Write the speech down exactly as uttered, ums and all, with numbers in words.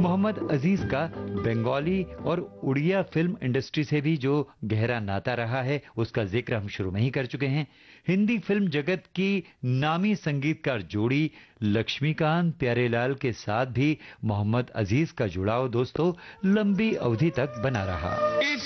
मोहम्मद अजीज का बंगाली और Odia film industry से भी जो गहरा नाता रहा है उसका जिक्र हम शुरू में ही कर चुके हैं। हिंदी फिल्म जगत की नामी संगीतकार जोड़ी लक्ष्मीकांत प्यारेलाल के साथ भी मोहम्मद अजीज का जुड़ाव दोस्तों लंबी अवधि तक बना रहा।